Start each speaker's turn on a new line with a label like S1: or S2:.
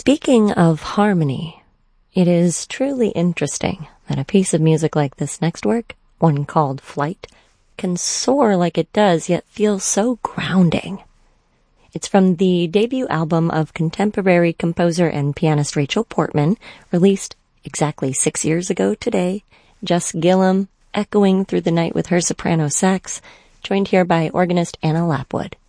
S1: Speaking of harmony, it is truly interesting that a piece of music like this next work, one called Flight, can soar like it does, yet feel so grounding. It's from the debut album of contemporary composer and pianist Rachel Portman, released exactly 6 years ago today. Jess Gillum, echoing through the night with her soprano sax, joined here by organist Anna Lapwood.